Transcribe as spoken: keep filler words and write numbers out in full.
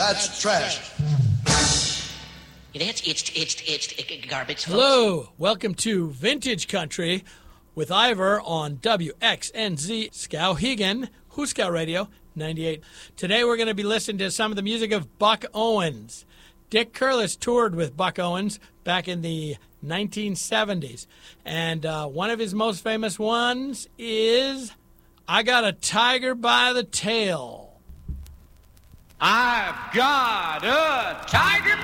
That's trash. It's, it's, it's, it's garbage, folks. Hello, welcome to Vintage Country with Ivor on W X N Z Skowhegan, Huskow Radio, ninety-eight. Today we're going to be listening to some of the music of Buck Owens. Dick Curless toured with Buck Owens back in the nineteen seventies. And uh, one of his most famous ones is I Got a Tiger by the Tail. I've got a tiger